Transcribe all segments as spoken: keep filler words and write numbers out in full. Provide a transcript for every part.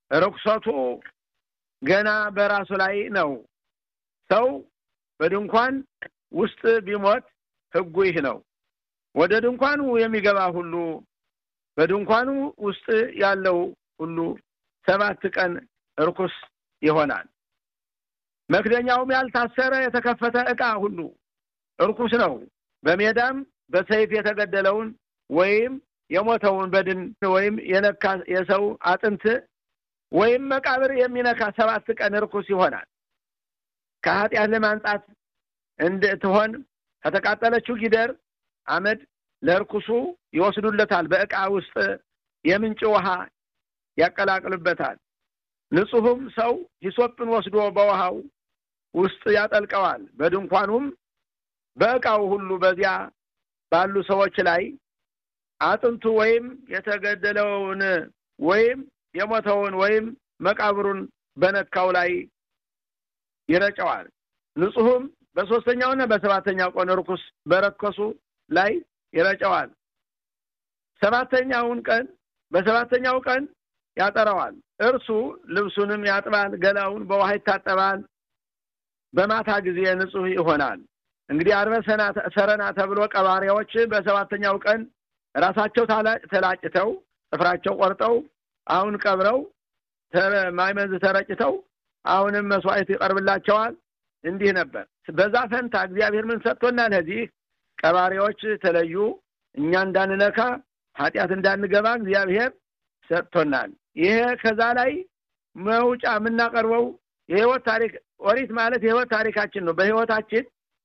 ርኩሰቱ ገና በራሱ ላይ ነው ሰው በድንኳን ውስጥ ቢሞት ሕጉ ይህ ነው ወደ ድንኳኑ የሚገባ ሁሉ በድንኳኑ ውስጥ ያለው ሁሉ ሰባት ቀን ርኩስ ይሆናል መክደኛውም ያልታሰረ የተከፈተ ዕቃ ሁሉ ርኩስ ነው በሜዳም በሰይፍ የተገደለውን ወይም የሞተውን በድን ወይም የነካ የሰው አጥንት ወይም መቃብር የሚነካ ሰባት ቀን ርኩስ ይሆናል ከኃጢአት ለማንጻት እንድትሆን ከተቃጠለችው ጊደር አመድ ለርኩሱ ይወስዱለታል በዕቃ ውስጥ የምንጭ ውሃ ያቀላቅሉበታል ንጹህም ሰው ሂሶጵን ወስዶ በውሃው ውስጥ ያጠልቀዋል በድንኳኑም በዕቃው ሁሉ በዚያ ባሉ ሰዎች ላይ አጥንቱ ወይም የተገደለውን ወይም የሞተውን ወይም መቃብሩን በነካው ላይ ይረጨዋል ንጹህም በሶስተኛውና በሰባተኛው ቀን ርኩስ በረከሱ ላይ ይረጨዋል ሰባተኛውን ቀን በሰባተኛው ቀን ያጠራዋል እርሱ ልብሱንም ያጥባል ገላውን በውሃ ይታጠባል በማታ ጊዜ ንጹህ ይሆናል እንግዲህ አርበሰና ሰረና ተብሎ ቀባሪያዎች በሰባተኛው ቀን ራሳቸው ተላጭተው ጥፍራቸው ቆርጠው አሁን ቀብረው ማይመዝ ተረጭተው አሁንም መስዋዕት ይቀርብላቸዋል እንዲህ ነበር በዛ ፈንታ እግዚአብሔር ምን ሰጥቶናል ለዚህ ቀባሪያዎች ተለዩ እኛ እንዳንነካ ኃጢአት እንዳንገባ እግዚአብሔር ሰጥቶናል ይሄ ከዛ ላይ መውጫ ምናቀርበው የህይወት ታሪክ ኦሪት ማለት የህይወት ታሪካችን ነው በህይወታችን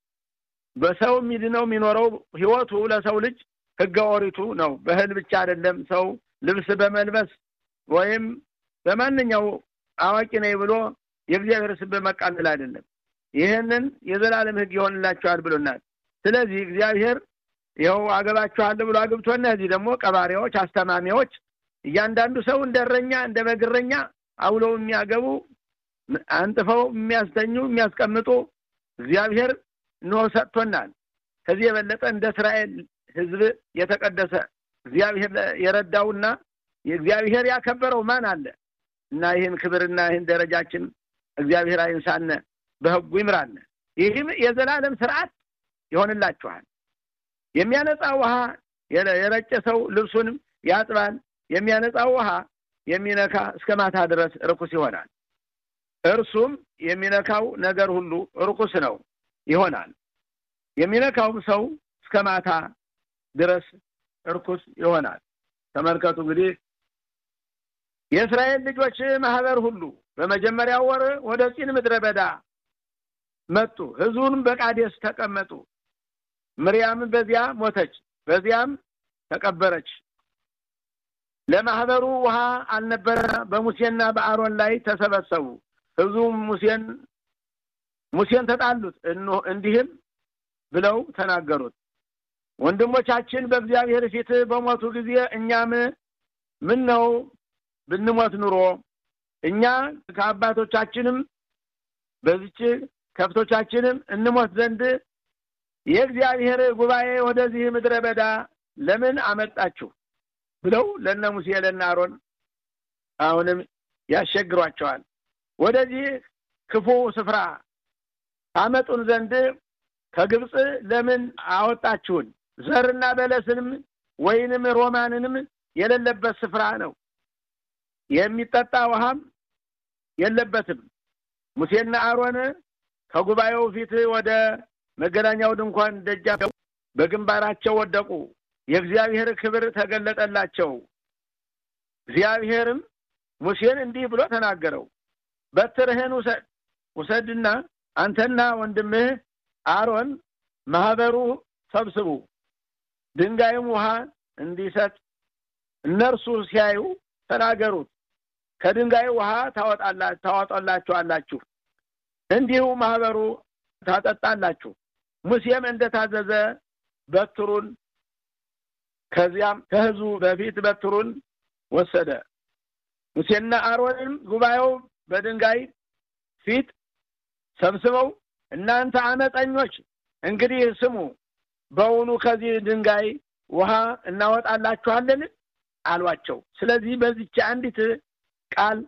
በሰው የሚድነው የሚኖረው ህይወቱ ለሰው ልጅ ህገ ኦሪቱ ነው በህል ብቻ አይደለም ሰው ልብስ በመልበስ ወይም በማንኛው አዋቂ ነኝ ብሎ የእግዚአብሔር ስም በመቃለል አይደለም ይሄንን የዘላለም ህግ ይሆንላችኋል ብሎናል ስለዚህ እግዚአብሔር ይኸው አገባችኋል ብሎ አግብቶና እዚህ ደግሞ ቀባሪዎች አስተማሚዎች እያንዳንዱ ሰው እንደረኛ እንደበግረኛ አውለው የሚያገቡ አንጥፈው የሚያስተኙ የሚያስቀምጡ እግዚአብሔር ነው ሰጥቶናል ከዚህ የበለጠ እንደ እስራኤል ህዝብ የተቀደሰ እግዚአብሔር የረዳውና የእግዚአብሔር ያከበረው ማን አለ እና ይሄን ክብርና ይሄን ደረጃችን እግዚአብሔር አይንሳነ በህጉ ይምራነ ይሄም የዘላለም ሥርዓት ይሆንላችኋል የሚያነጻ ውሃ የረጨ ሰው ልብሱንም ያጥባል የሚያነጻ ውሃ የሚነካ እስከ ማታ ድረስ ርኩስ ይሆናል እርሱም የሚነካው ነገር ሁሉ ርኩስ ነው ይሆናል የሚነካው ሰው እስከ ማታ ድረስ ርኩስ ይሆናል ተመልከቱ እንግዲህ የእስራኤል ልጆች ማህበር ሁሉ በመጀመሪያው ወር ወደ ጽን ምድረ በዳ መጡ ህዝቡን በቃዴስ ተቀመጡ ምርያም በዚያ ሞተች በዚያም ተቀበረች ለማህበሩ ውሃ አልነበረ በሙሴና በአሮን ላይ ተሰበሰቡ ህዝቡም ሙሴን ሙሴን ተጣሉት እንዲህም ብለው ተናገሩት ወንድሞቻችን በእግዚአብሔር ፊት በሞቱ ጊዜ እኛም ምን ነው ብንሞት ኑሮ እኛ ከአባቶቻችንም በዚች ከፍቶቻችንም እንሞት ዘንድ የእግዚአብሔር ጉባኤ ወደዚህ ምድረ በዳ ለምን አመጣችሁ ብለው ለነ ሙሴ ለነ አሮን አሁንም ያሸግሯቸዋል ወደዚህ ክፉ ስፍራ አመጡን ዘንድ ከግብጽ ለምን አወጣችሁን ዘርና በለስንም ወይንም ሮማንንም የሌለበት ስፍራ ነው የሚጠጣ ውሃም የለበትም ሙሴና አሮን ከጉባኤው ፊት ወደ መገናኛው ድንኳን ደጃፍ በግንባራቸው ወደቁ የእግዚአብሔር ክብር ተገለጠላቸው እግዚአብሔርም ሙሴን እንዲህ ብሎ ተናገረው በትርህን ውሰድ ውሰድና አንተና ወንድምህ አሮን ማህበሩ ሰብስቡ ድንጋይም ውሃ እንዲሰጥ እነርሱ ሲያዩ ተናገሩት ከድንጋይ ውሃ ታወጣላችሁ ታወጣላችሁ እንዲሁ ማህበሩ ታጠጣላችሁ ሙሴም እንደታዘዘ በትሩን ከዚያም ከህዝቡ በፊት በትሩን ወሰደ ሙሴና አሮንም ጉባኤው በድንጋይ ፊት ሰብስበው እናንተ አመፀኞች እንግዲህ ስሙ በውኑ ከዚህ ድንጋይ ውሃ እናወጣላችኋለን አሏቸው ስለዚህ በዚህች አንዲት ቃል